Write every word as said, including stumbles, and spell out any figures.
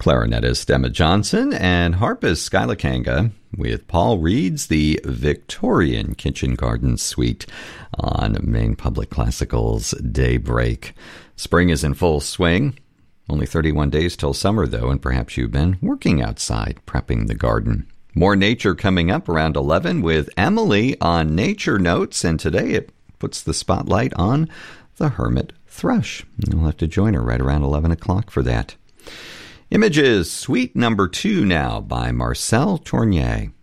clarinetist Emma Johnson, and harpist Skyla Kanga with Paul Reed's The Victorian Kitchen Garden Suite on Maine Public Classical's Daybreak. Spring is in full swing. Only thirty-one days till summer, though, and perhaps you've been working outside, prepping the garden. More nature coming up around eleven with Emily on Nature Notes, and today it puts the spotlight on the hermit thrush. You'll have to join her right around eleven o'clock for that. Images, suite number two now by Marcel Tournier.